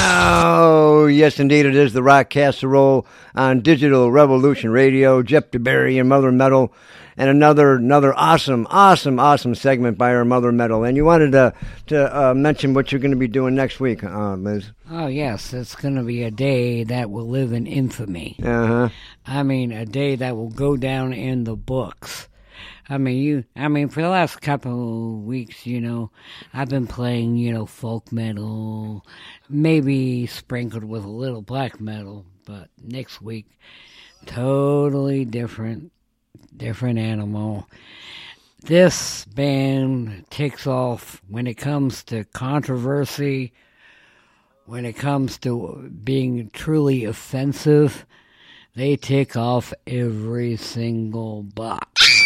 Oh, yes, indeed, it is the Rock Casserole on Digital Revolution Radio. Jeff DeBerry and Mother Metal, and another awesome segment by our Mother Metal. And you wanted to mention what you're going to be doing next week, Liz. Oh, yes, it's going to be a day that will live in infamy. Uh-huh. I mean, a day that will go down in the books. For the last couple of weeks, I've been playing, folk metal, maybe sprinkled with a little black metal, but next week, totally different animal. This band takes off when it comes to controversy, when it comes to being truly offensive. They tick off every single box.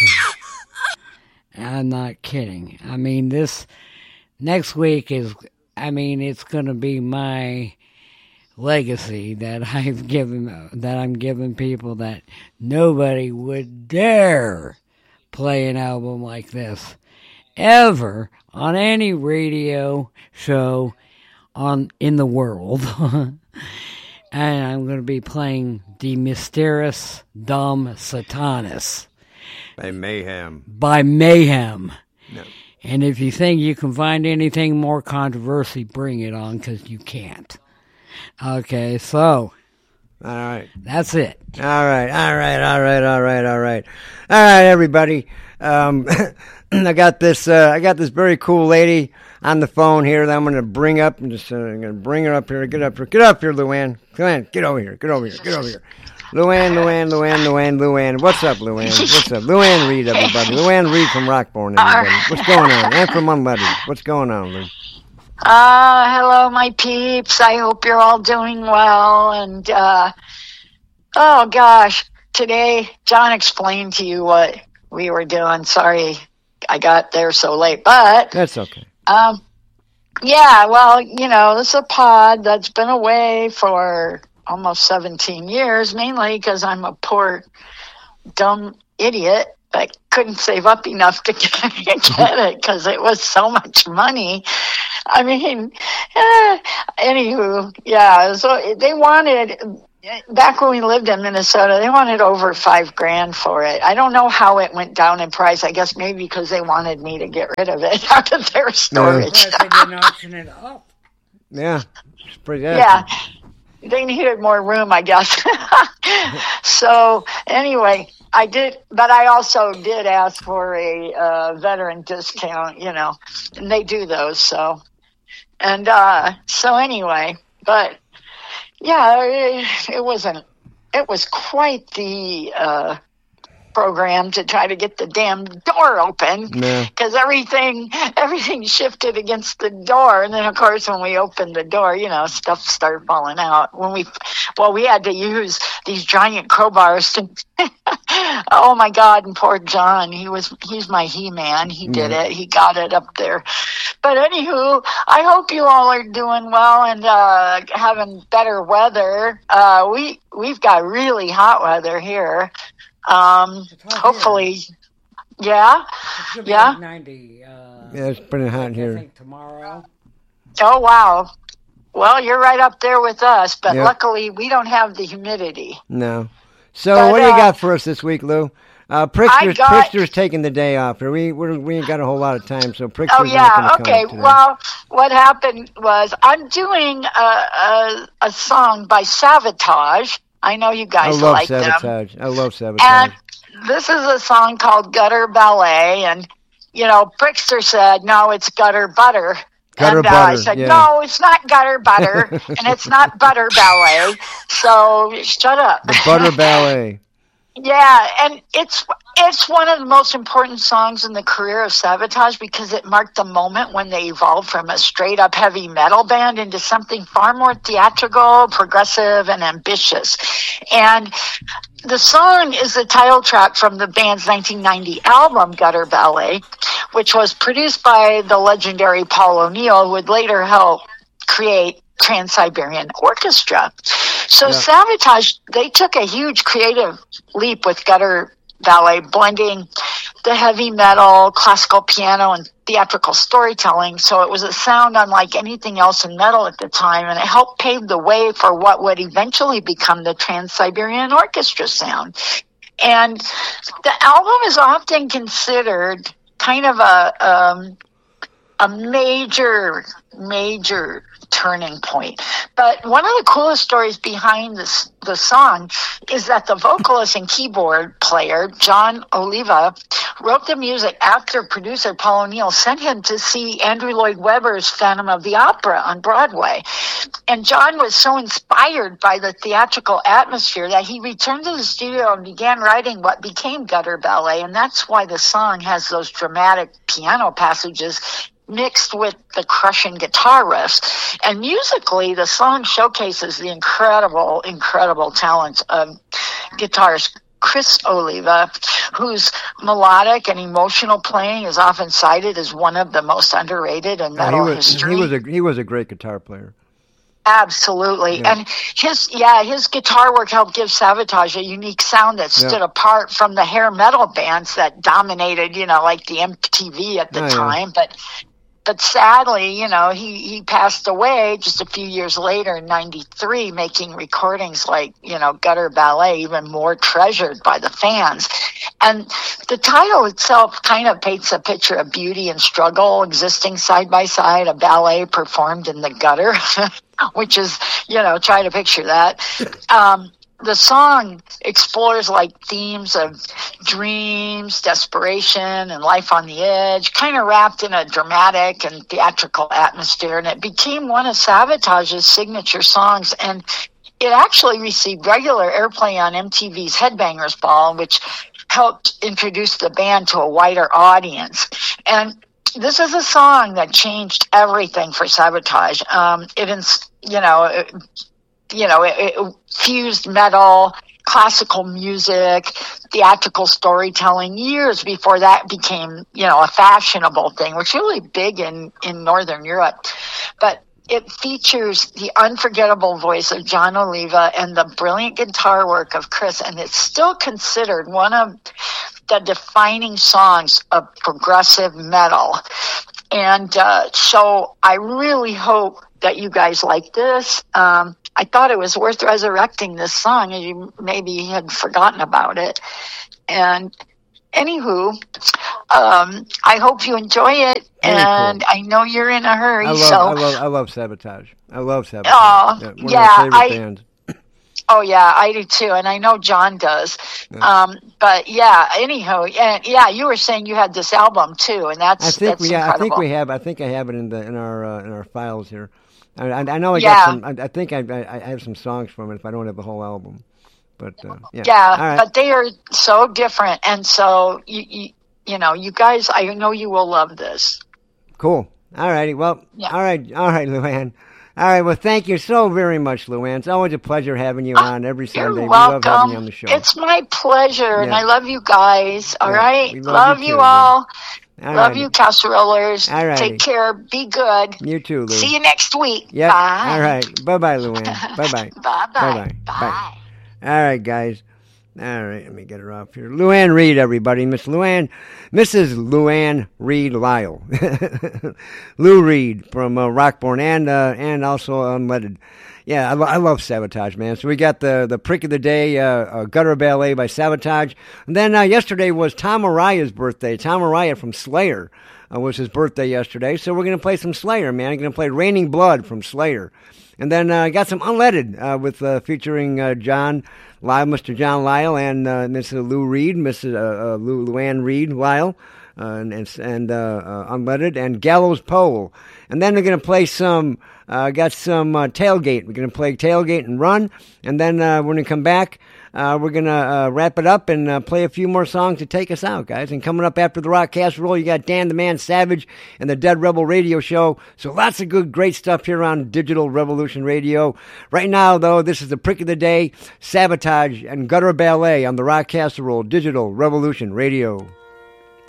I'm not kidding. This next week it's going to be my legacy that I'm giving people, that nobody would dare play an album like this ever on any radio show in the world. And I'm going to be playing De Mysteris Dom Satanis. By Mayhem. No. And if you think you can find anything more controversy, bring it on, because you can't. Okay, so. All right. That's it. All right, everybody. I got this very cool lady on the phone here that I'm going to bring up. I'm going to bring her up here. Get up here, Luann. Come on, get over here. Luann. What's up, Luann? Luann Reed, everybody. Luann Reed from Rockborn, everybody. What's going on? And from Unlettered. What's going on, Lou? Hello, my peeps. I hope you're all doing well. And, oh gosh, today John explained to you what we were doing. Sorry I got there so late, but. That's okay. Yeah, well, this is a pod that's been away for almost 17 years, mainly because I'm a poor, dumb idiot that couldn't save up enough to get it because it was so much money. Anywho, yeah, so they wanted, back when we lived in Minnesota, they wanted over $5,000 for it. I don't know how it went down in price. I guess maybe because they wanted me to get rid of it out of their storage. Yeah. They didn't auction it up. Yeah, it's pretty good. Yeah. They needed more room, I guess. So anyway, I did, but I also did ask for a veteran discount, and they do those. So, and so anyway, but yeah, it was quite the program to try to get the damn door open, because everything shifted against the door, and then of course when we opened the door, stuff started falling out. We had to use these giant crowbars to oh my God, and poor John, he's my He-Man. He did it. He got it up there. But anywho, I hope you all are doing well and having better weather. We've got really hot weather here. Hopefully, here. Yeah. Like 90. Yeah, it's pretty hot here. I think tomorrow. Oh wow! Well, you're right up there with us, but luckily we don't have the humidity. No. So what do you got for us this week, Lou? Prickster's taking the day off. We ain't got a whole lot of time, so Prickster's not going to come today. Well, what happened was I'm doing a song by Savatage. I know you guys like Savatage. them. I love Savatage. And this is a song called Gutter Ballet. And, Prickster said, no, it's Gutter Butter. Butter, I said, no, it's not Gutter Butter. And it's not Butter Ballet. So shut up. The Butter Ballet. Yeah, and it's one of the most important songs in the career of Savatage because it marked the moment when they evolved from a straight-up heavy metal band into something far more theatrical, progressive, and ambitious. And the song is the title track from the band's 1990 album, Gutter Ballet, which was produced by the legendary Paul O'Neill, who would later help create Trans-Siberian Orchestra. So Savatage, they took a huge creative leap with Gutter Ballet, blending the heavy metal, classical piano, and theatrical storytelling. So it was a sound unlike anything else in metal at the time, and it helped pave the way for what would eventually become the Trans-Siberian Orchestra sound. And the album is often considered kind of a major turning point. But one of the coolest stories behind the song is that the vocalist and keyboard player, John Oliva, wrote the music after producer Paul O'Neill sent him to see Andrew Lloyd Webber's Phantom of the Opera on Broadway. And John was so inspired by the theatrical atmosphere that he returned to the studio and began writing what became Gutter Ballet. And that's why the song has those dramatic piano passages mixed with the crushing guitar riffs. And musically, the song showcases the incredible talents of guitarist Chris Oliva, whose melodic and emotional playing is often cited as one of the most underrated in metal history. He was a great guitar player. Absolutely. Yeah. And his guitar work helped give Savatage a unique sound that stood apart from the hair metal bands that dominated, like the MTV at the time. But sadly, he passed away just a few years later in 93, making recordings like, Gutter Ballet even more treasured by the fans. And the title itself kind of paints a picture of beauty and struggle existing side by side, a ballet performed in the gutter, which is, try to picture that. The song explores themes of dreams, desperation, and life on the edge, kind of wrapped in a dramatic and theatrical atmosphere. And it became one of Savatage's signature songs. And it actually received regular airplay on MTV's Headbangers Ball, which helped introduce the band to a wider audience. And this is a song that changed everything for Savatage. It fused metal, classical music, theatrical storytelling years before that became, a fashionable thing, which is really big in Northern Europe. But it features the unforgettable voice of John Oliva and the brilliant guitar work of Chris, and it's still considered one of the defining songs of progressive metal. And so I really hope that you guys like this. I thought it was worth resurrecting this song, and you maybe had forgotten about it. And anywho, I hope you enjoy it. Very and cool. I know you're in a hurry. I love Savatage. I love Savatage. Oh, one of my favorite bands. Oh yeah, I do too, and I know John does. Yeah. But yeah, anyhow, you were saying you had this album too, and that's incredible. I think we have. I think I have it in our files here. I know I got some. I think I have some songs from it if I don't have the whole album. But right. But they are so different, and so you guys, I know you will love this. Cool. All righty. Well, all right, Luann. All right. Well, thank you so very much, Luann. It's always a pleasure having you on every Sunday. You're welcome. We love having you on the show. It's my pleasure, and I love you guys. All right. We love you all. Love you, casserolers. All right. Take care. Be good. You too, Lou. See you next week. Yep. Bye. All right. Bye-bye, Luann. Bye-bye. Bye-bye. Bye-bye. Bye. All right, guys. All right, let me get her off here. Luann Reed, everybody. Mrs. Luann Reed Lyle. Lou Reed from Rockborn and also Unleaded. Yeah, I love Savatage, man. So we got the Prick of the Day, Gutter Ballet by Savatage. And then yesterday was Tom Araya's birthday. Tom Araya from Slayer was his birthday yesterday. So we're going to play some Slayer, man. I'm going to play Raining Blood from Slayer. And then I got some Unleaded with featuring Mr. John Lyle and Mrs. Lou Reed, Mrs. Luann Reed Lyle, and Unleaded, and Gallows Pole. And then we're going to play some, got some Tailgate. We're going to play Tailgate and Run. And then we're going to come back. We're going to wrap it up and play a few more songs to take us out, guys. And coming up after the Rock Casserole, you got Dan the Man Savage and the Dead Rebel Radio Show. So lots of good, great stuff here on Digital Revolution Radio. Right now, though, this is the Prick of the Day, Savatage, and Gutter Ballet on the Rock Casserole, Digital Revolution Radio.